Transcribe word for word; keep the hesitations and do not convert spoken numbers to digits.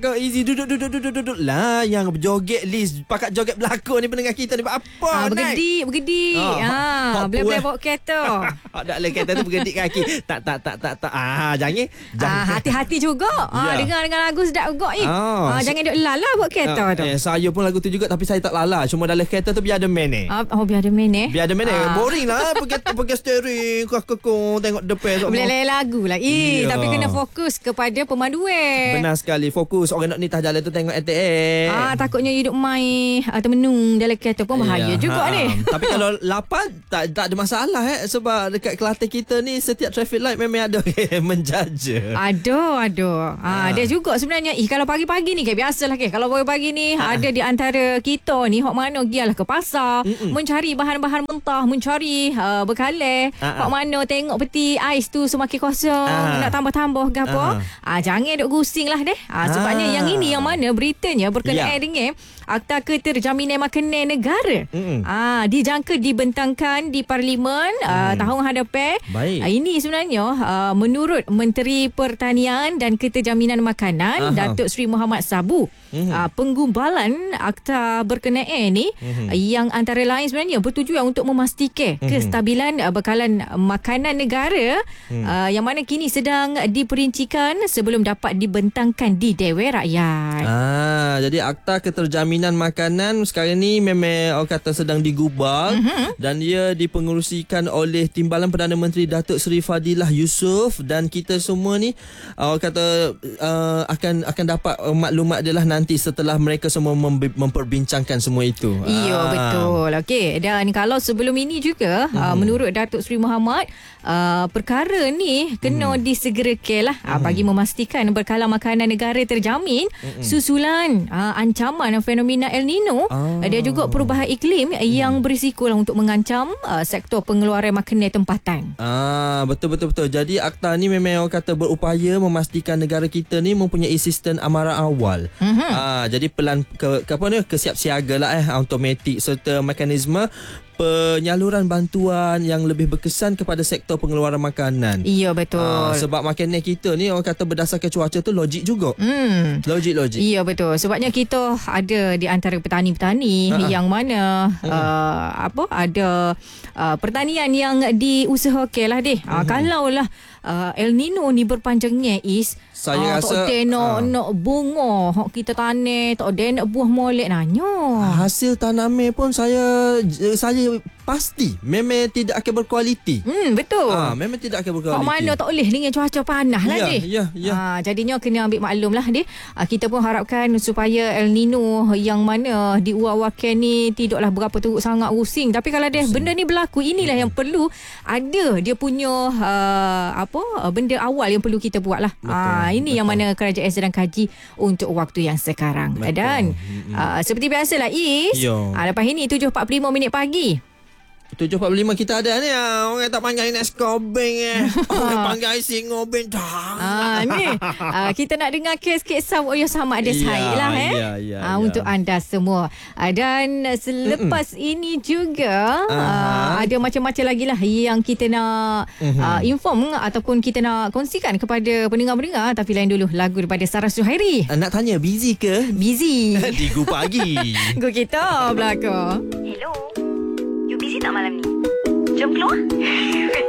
Kau easy duduk duduk duduk duduk lah. Yang joget list pakat joget berlakon ni pendengar kita ni buat apa? Ah, bergedik, bergedik. Oh, Ah, boleh-boleh bawa kereta. Tak boleh kereta tu bergedik kaki. Tak tak tak tak tak. Ah, jangan. jangan. Ah, hati-hati juga. Ah, Ya. dengar dengan lagu sedap juga ni. Ah, Ah, jangan duk lala buat kereta Ah, tu. eh, saya pun lagu tu juga tapi saya tak lala. Cuma dalam kereta tu biar ada man ni. Ah, oh, biar ada main eh. Biar ada man ni. Ah. Boring lah pergi pergi steering, kekekong tengok depan. Boleh lain lagu lah. Eh, Ya. tapi kena fokus kepada pemanduan. Benar sekali. Fokus orang nak ni tah jalan tu tengok A T M. Ah, takutnya hidup main atau menung dalam kereta pun bahaya Ya, juga ha, ni. Tapi kalau lapan tak tak ada masalah eh sebab dekat Kelantan kita ni setiap traffic light memang ada menjaja. Aduh, aduh. Ah, Ha. dia juga sebenarnya. Ih, kalau pagi-pagi ni, kayak biasalah ke. Kalau pagi-pagi ni, Ha. ada di antara kita ni, hok mana gialah ke pasar, Mm-mm. mencari bahan-bahan mentah, mencari uh, bekalan. Ha. Hok mana tengok peti ais tu semakin kosong, Ha. nak tambah-tambah ke apa. Ah, jangan duk gusing lah deh. Ah, sebabnya Ha. yang ini yang mana beritanya berkenaan Ya. dengan Akta Keterjaminan Makanan Negara. Mm-mm. Ah, dijangka dibentangkan di Parlimen ah, tahun hadapan. Baik. Ah, ini sebenarnya uh, menurut Menteri Pertanian dan Keterjaminan Makanan, Aha. Datuk Seri Muhammad Sabu, Mhm. uh, penggubalan akta berkenaan ni Mhm. uh, yang antara lain sebenarnya bertujuan untuk memastikan Mhm. kestabilan uh, bekalan makanan negara Mhm. uh, yang mana kini sedang diperincikan sebelum dapat dibentangkan di Dewan Rakyat. Ah, jadi Akta Keterjaminan Makanan sekarang ni memang orang kata sedang digubal Mhm. dan ia dipengerusikan oleh Timbalan Perdana Menteri Datuk Seri Fadilah Yusof dan kita semua ni orang kata uh, akan akan dapat uh, maklumat dia lah nanti setelah mereka semua mem- memperbincangkan semua itu. Ya, Ah. betul. Okey, dan kalau sebelum ini juga hmm. uh, menurut Datuk Seri Muhammad, uh, perkara ni kena hmm. disegerakan lah uh, bagi memastikan bekalan makanan negara terjamin hmm. susulan uh, ancaman fenomena El Nino. Ah. Dia juga perubahan iklim hmm. yang berisiko lah untuk mengancam uh, sektor pengeluaran makanan tempatan. Ah, betul betul betul. Jadi akta ni memang orang kata berupaya memastikan negara kita ni mempunyai sistem amaran awal. Mhm. Ah, jadi pelan ke, ke apa ni kesiapsiaga lah eh automatik serta mekanisme penyaluran bantuan yang lebih berkesan kepada sektor pengeluaran makanan. Ya, betul. Ah, sebab makanan kita ni orang kata berdasarkan cuaca tu logik juga. Hmm. Logik-logik. Ya, betul. Sebabnya kita ada di antara petani-petani Ha-ha. yang mana uh, apa ada uh, pertanian yang diusahakan lah deh. Uh, kalaulah uh, El Nino ni berpanjangnya is Saya uh, rasa, tak ada nak, ah. nak bunga hok kita tanam, tak ada nak buah molek nanya. Hasil tanamnya pun saya saya pasti memang tidak akan berkualiti. Hmm, betul. Ah, memang tidak akan berkualiti. Hok mana tak boleh dengan cuaca panas lah Ya, deh. ya, ya. Ah, jadinya kena ambil maklum lah deh. Ah, kita pun harapkan supaya El Nino yang mana diuak-uakan ni tidaklah berapa teruk sangat rusing. Tapi kalau deh benda ni berlaku, inilah yang perlu ada dia punya uh, apa uh, benda awal yang perlu kita buat lah. Ah, ini betul. yang mana kerajaan sedang kaji untuk waktu yang sekarang. Betul. Dan uh, seperti biasalah Is, Yo. ah, lepas ini tujuh empat puluh lima minit pagi. tujuh empat puluh lima kita ada ni ah. Orang tak panggil nak skobeng eh. Orang panggil si ngobeng dah. Ah, ni ah, kita nak dengar kes-kes sama yang sama ada Ya, saya lah eh. ya, ya, ah, ya. Untuk anda semua. Ah, dan selepas Mm-mm. ini juga ah, ada macam-macam lagi lah yang kita nak Mhm. ah, inform ataupun kita nak kongsikan kepada pendengar-pendengar. Tapi lain dulu lagu daripada Sarah Suhairi. Ah, nak tanya busy ke? Busy. Di Gu Pagi. Go kita belakang. Hello. You busy tak malam ni? Jom keluar.